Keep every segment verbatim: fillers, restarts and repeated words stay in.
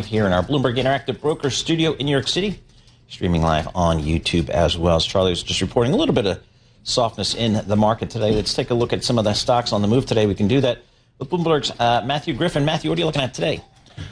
here in our Bloomberg Interactive Broker studio in New York City, streaming live on YouTube as well. As Charlie was just reporting a little bit of softness in the market today. Let's take a look at some of the stocks on the move today. We can do that with Bloomberg's uh, Matthew Griffin. Matthew, what are you looking at today?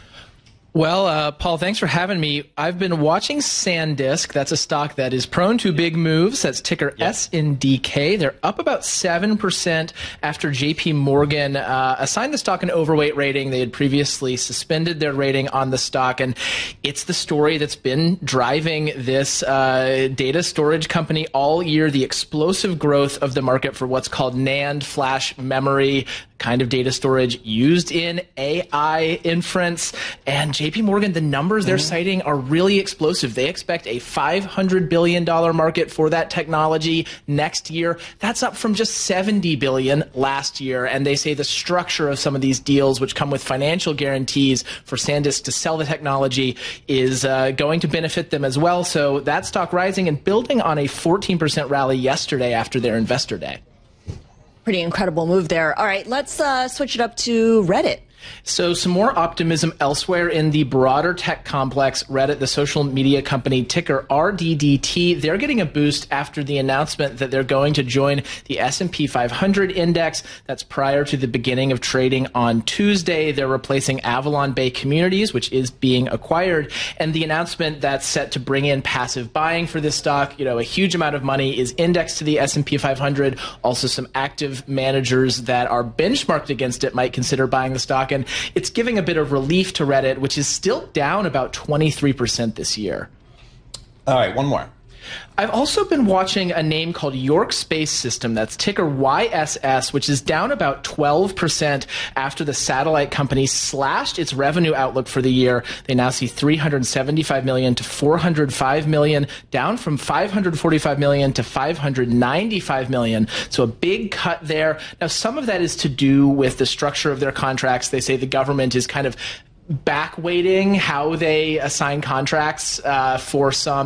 Well, uh, Paul, thanks for having me. I've been watching SanDisk. That's a stock that is prone to big moves. That's ticker yep. S N D K. They're up about seven percent after J P Morgan uh, assigned the stock an overweight rating. They had previously suspended their rating on the stock, and it's the story that's been driving this uh, data storage company all year, the explosive growth of the market for what's called NAND flash memory, kind of data storage used in A I inference. And J P Morgan, the numbers they're mm-hmm. citing are really explosive. They expect a five hundred billion dollars market for that technology next year. That's up from just seventy billion dollars last year. And they say the structure of some of these deals, which come with financial guarantees for SanDisk to sell the technology, is uh, going to benefit them as well. So that stock rising and building on a fourteen percent rally yesterday after their investor day. Pretty incredible move there. All right, let's uh, switch it up to Reddit. So some more optimism elsewhere in the broader tech complex. Reddit, the social media company, ticker R D D T, they're getting a boost after the announcement that they're going to join the S and P five hundred index. That's prior to the beginning of trading on Tuesday. They're replacing Avalon Bay Communities, which is being acquired. And the announcement that's set to bring in passive buying for this stock, you know, a huge amount of money is indexed to the S and P five hundred. Also, some active managers that are benchmarked against it might consider buying the stock. And it's giving a bit of relief to Reddit, which is still down about twenty-three percent this year. All right, one more. I've also been watching a name called York Space System. That's ticker Y S S, which is down about twelve percent after the satellite company slashed its revenue outlook for the year. They now see three hundred seventy-five million dollars to four hundred five million dollars, down from five hundred forty-five million dollars to five hundred ninety-five million dollars. So a big cut there. Now, some of that is to do with the structure of their contracts. They say the government is kind of back weighting how they assign contracts uh, for some